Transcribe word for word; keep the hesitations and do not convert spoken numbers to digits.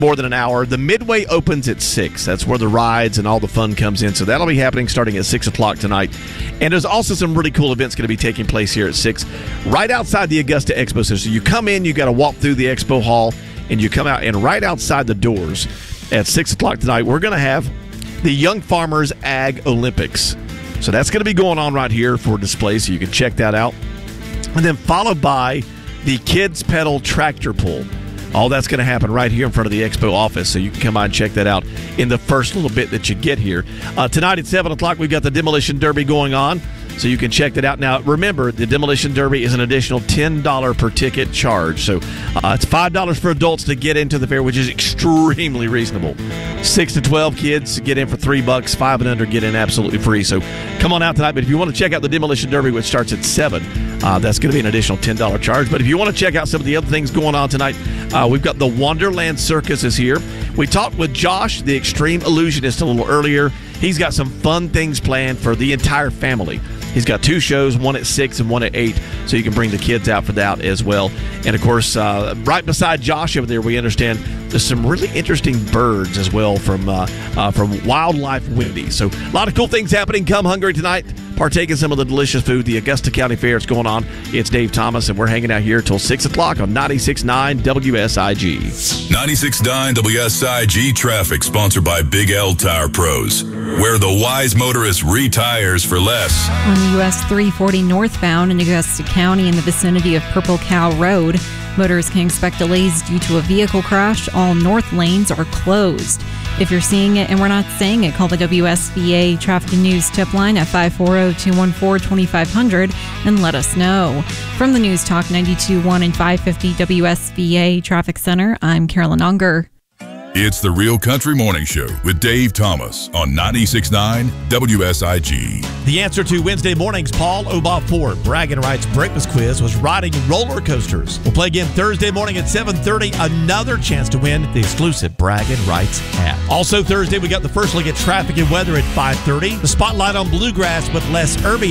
more than an hour. The Midway opens at six. That's where the rides and all the fun comes in. So that'll be happening starting at six o'clock tonight. And there's also some really cool events going to be taking place here at six, right outside the Augusta Expo Center. So you come in, you got to walk through the expo hall, and you come out, and right outside the doors at six o'clock tonight, we're going to have the Young Farmers Ag Olympics. So that's going to be going on right here for display, so you can check that out. And then followed by the Kids Pedal Tractor Pull. All that's going to happen right here in front of the Expo office, so you can come by and check that out in the first little bit that you get here. Uh, tonight at seven o'clock, we've got the Demolition Derby going on, so you can check that out. Now, remember, the Demolition Derby is an additional ten dollars per ticket charge, so uh, it's five dollars for adults to get into the fair, which is extremely reasonable. six to twelve kids get in for three bucks, five and under get in absolutely free, so come on out tonight. But if you want to check out the Demolition Derby, which starts at seven, uh, that's going to be an additional ten dollars charge. But if you want to check out some of the other things going on tonight, uh, we've got the Wonderland Circus is here. We talked with Josh, the Extreme Illusionist, a little earlier. He's got some fun things planned for the entire family. He's got two shows, one at six and one at eight, so you can bring the kids out for that as well. And, of course, uh, right beside Josh over there, we understand there's some really interesting birds as well from uh, uh, from Wildlife Wendy. So a lot of cool things happening. Come hungry tonight. Partake in some of the delicious food. The Augusta County Fair is going on. It's Dave Thomas, and we're hanging out here till six o'clock on ninety-six point nine W S I G. ninety-six point nine W S I G traffic, sponsored by Big L Tire Pros, where the wise motorist retires for less. On U S three forty northbound in Augusta County in the vicinity of Purple Cow Road, motorists can expect delays due to a vehicle crash. All north lanes are closed. If you're seeing it and we're not saying it, call the W S V A Traffic and News tip line at five four zero, two one four, two five zero zero and let us know. From the News Talk ninety-two point one and five fifty W S V A Traffic Center, I'm Carolyn Unger. It's the Real Country Morning Show with Dave Thomas on ninety-six point nine W S I G. The answer to Wednesday morning's Paul Obaugh Ford Bragging Rights breakfast quiz was riding roller coasters. We'll play again Thursday morning at seven thirty. Another chance to win the exclusive Bragging Rights hat. Also Thursday, we got the first look at traffic and weather at five thirty. The spotlight on Bluegrass with Les Irby